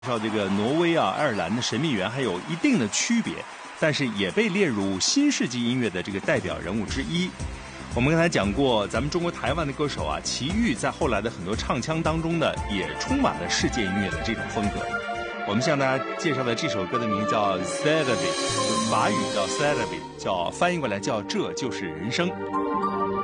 介绍这个挪威啊、爱尔兰的神秘园还有一定的区别，但是也被列入新世纪音乐的这个代表人物之一。我们刚才讲过，咱们中国台湾的歌手啊，齐豫在后来的很多唱腔当中呢，也充满了世界音乐的这种风格。我们向大家介绍的这首歌的名字叫《C'est la vie》，法语叫《C'est la vie》，叫翻译过来叫这就是人生。